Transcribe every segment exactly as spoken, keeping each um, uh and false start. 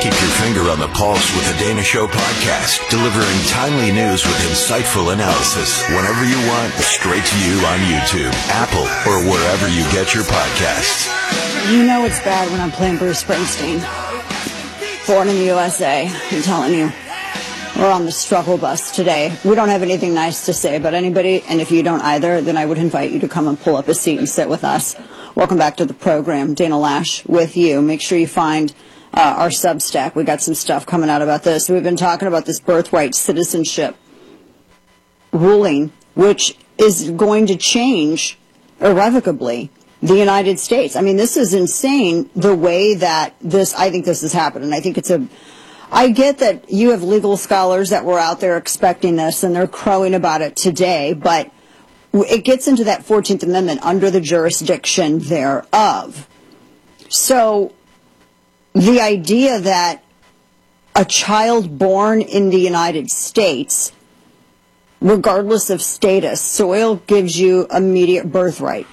Keep your finger on the pulse with the Dana Show podcast, delivering timely news with insightful analysis whenever you want, straight to you on YouTube, Apple, or wherever you get your podcasts. You know it's bad when I'm playing Bruce Springsteen. Born in the U S A, I'm telling you. We're on the struggle bus today. We don't have anything nice to say about anybody, and if you don't either, then I would invite you to come and pull up a seat and sit with us. Welcome back to the program. Dana Loesch with you. Make sure you find uh, our Substack. We got some stuff coming out about this. We've been talking about this birthright citizenship ruling, which is going to change irrevocably the United States. I mean, this is insane, the way that this, I think this has happened, and I think it's a I get that you have legal scholars that were out there expecting this, and they're crowing about it today, but it gets into that fourteenth Amendment under the jurisdiction thereof. So the idea that a child born in the United States, regardless of status, soil gives you immediate birthright.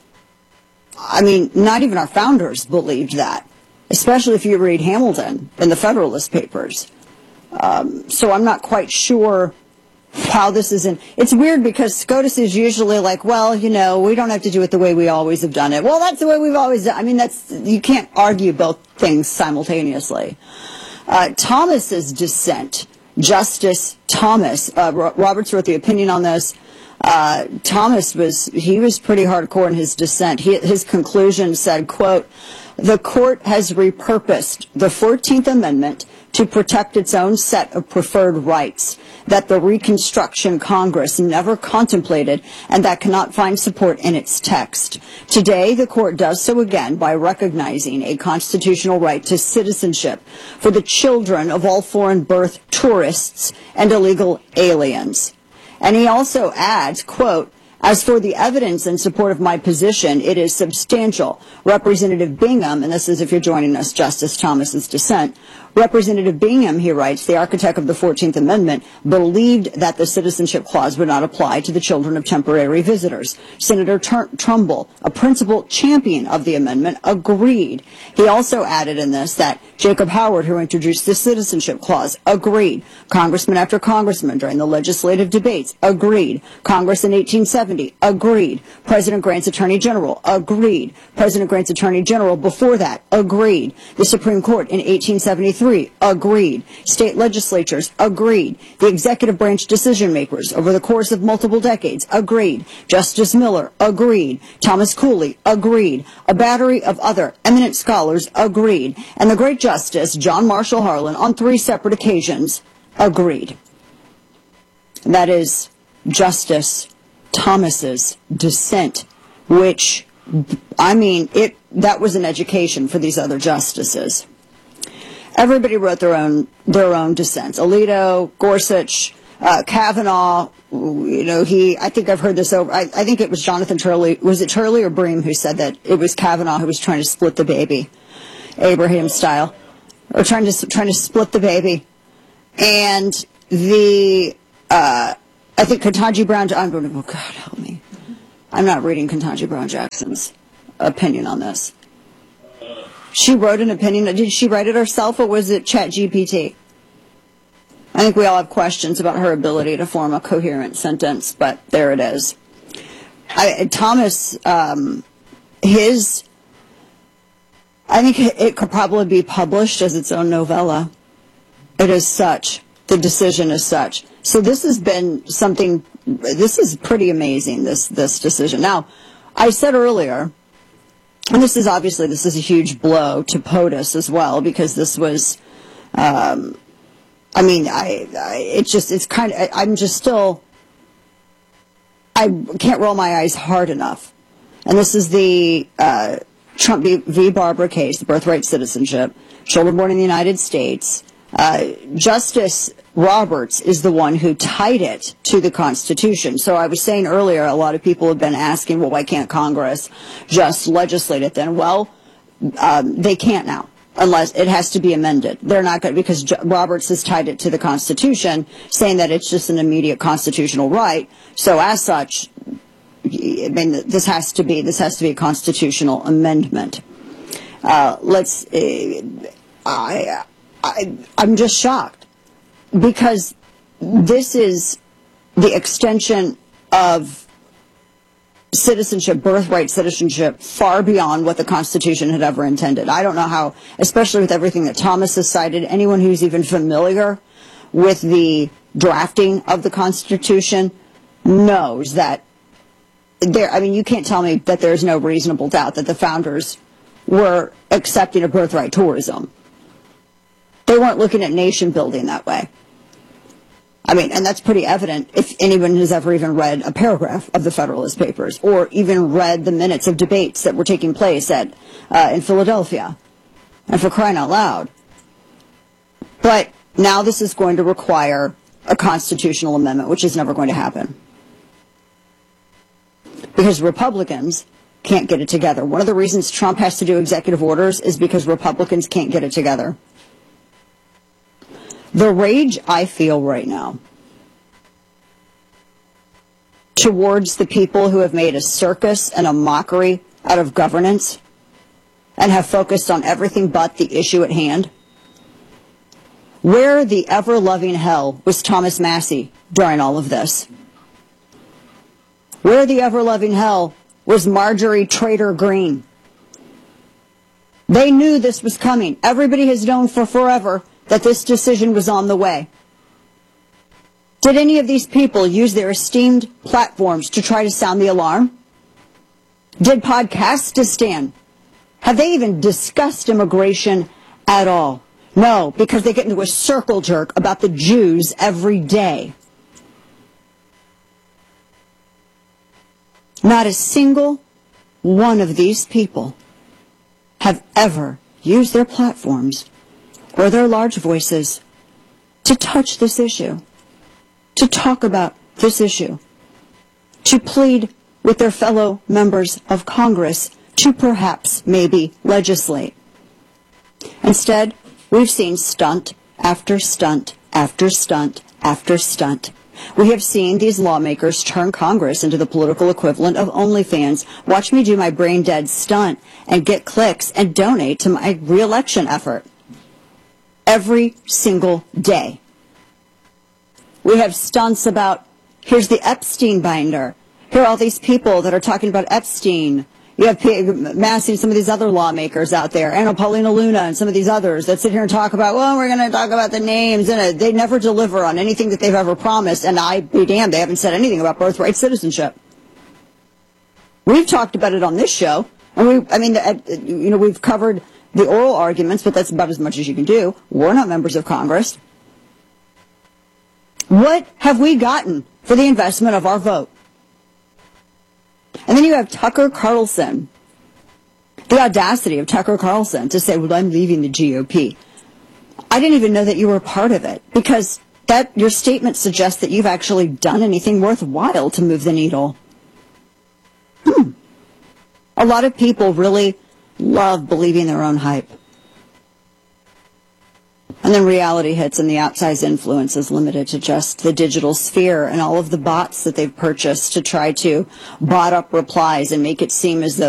I mean, not even our founders believed that. Especially if you read Hamilton in the Federalist Papers. Um, so I'm not quite sure how this is in. It's weird because SCOTUS is usually like, well, you know, we don't have to do it the way we always have done it. Well, that's the way we've always done it. I mean, that's, you can't argue both things simultaneously. Uh, Thomas's dissent, Justice Thomas, uh, Roberts wrote the opinion on this. Uh, Thomas was, he was pretty hardcore in his dissent. He, his conclusion said, quote, "The court has repurposed the fourteenth Amendment to protect its own set of preferred rights that the Reconstruction Congress never contemplated and that cannot find support in its text. Today, the court does so again by recognizing a constitutional right to citizenship for the children of all foreign birth tourists and illegal aliens." And he also adds, quote, "As for the evidence in support of my position, it is substantial. Representative Bingham," and this is if you're joining us, Justice Thomas's dissent, "Representative Bingham," he writes, "the architect of the fourteenth Amendment, believed that the citizenship clause would not apply to the children of temporary visitors. Senator Tur- Trumbull, a principal champion of the amendment, agreed." He also added in this that Jacob Howard, who introduced the citizenship clause, agreed. Congressman after congressman during the legislative debates agreed. Congress in eighteen seventy agreed. President Grant's Attorney General agreed. President Grant's Attorney General before that agreed. The Supreme Court in eighteen seventy-three agreed. State legislatures agreed. The executive branch decision makers over the course of multiple decades agreed. Justice Miller agreed. Thomas Cooley agreed. A battery of other eminent scholars agreed. And the great Justice John Marshall Harlan on three separate occasions agreed. And that is Justice Thomas's dissent, which, I mean, it that was an education for these other justices. Everybody wrote their own their own dissents. Alito, Gorsuch, uh, Kavanaugh. You know, he. I think I've heard this over. I, I think it was Jonathan Turley. Was it Turley or Bream who said that it was Kavanaugh who was trying to split the baby, Abraham style, or trying to trying to split the baby, and the. Uh, I think Ketanji Brown. I'm going to. Oh God, help me! I'm not reading Ketanji Brown Jackson's opinion on this. She wrote an opinion. Did she write it herself, or was it Chat G P T? I think we all have questions about her ability to form a coherent sentence, but there it is. I, Thomas, um, his, I think it could probably be published as its own novella. It is such. The decision is such. So this has been something, this is pretty amazing, this, this decision. Now, I said earlier, and this is obviously, this is a huge blow to POTUS as well, because this was, um, I mean, I, I, it's just, it's kind of, I'm just still, I can't roll my eyes hard enough. And this is the uh, Trump v. Barbara case, the birthright citizenship, children born in the United States. Uh, Justice Roberts is the one who tied it to the Constitution. So I was saying earlier, a lot of people have been asking, well, why can't Congress just legislate it then? Well, um, they can't now, unless it has to be amended. They're not going to, because J- Roberts has tied it to the Constitution, saying that it's just an immediate constitutional right. So as such, I mean, this has to be, this has to be a constitutional amendment. Uh, let's, uh, I, I, I'm just shocked because this is the extension of citizenship, birthright citizenship, far beyond what the Constitution had ever intended. I don't know how, especially with everything that Thomas has cited, anyone who's even familiar with the drafting of the Constitution knows that there, I mean, you can't tell me that there's no reasonable doubt that the founders were accepting of birthright tourism. They weren't looking at nation building that way. I mean, and that's pretty evident if anyone has ever even read a paragraph of the Federalist Papers or even read the minutes of debates that were taking place at uh, in Philadelphia, and for crying out loud. But now this is going to require a constitutional amendment, which is never going to happen. Because Republicans can't get it together. One of the reasons Trump has to do executive orders is because Republicans can't get it together. The rage I feel right now towards the people who have made a circus and a mockery out of governance and have focused on everything but the issue at hand. Where the ever-loving hell was Thomas Massie during all of this? Where the ever-loving hell was Marjorie Trader Greene? They knew this was coming. Everybody has known for forever that this decision was on the way. Did any of these people use their esteemed platforms to try to sound the alarm? Did Podcastistan? Have they even discussed immigration at all? No, because they get into a circle jerk about the Jews every day. Not a single one of these people have ever used their platforms or their large voices to touch this issue, to talk about this issue, to plead with their fellow members of Congress to perhaps maybe legislate. Instead, we've seen stunt after stunt after stunt after stunt. We have seen these lawmakers turn Congress into the political equivalent of OnlyFans. Watch me do my brain-dead stunt and get clicks and donate to my re-election effort. Every single day. We have stunts about, here's the Epstein binder. Here are all these people that are talking about Epstein. You have Massie and some of these other lawmakers out there, Anna Paulina Luna and some of these others that sit here and talk about, well, we're going to talk about the names, and they never deliver on anything that they've ever promised, and I be damned, they haven't said anything about birthright citizenship. We've talked about it on this show, and we, I mean, you know, we've covered the oral arguments, but that's about as much as you can do. We're not members of Congress. What have we gotten for the investment of our vote? And then you have Tucker Carlson, the audacity of Tucker Carlson to say, well, I'm leaving the G O P. I didn't even know that you were part of it, because that your statement suggests that you've actually done anything worthwhile to move the needle. Hmm. A lot of people really love believing their own hype. And then reality hits and the outsized influence is limited to just the digital sphere and all of the bots that they've purchased to try to bot up replies and make it seem as though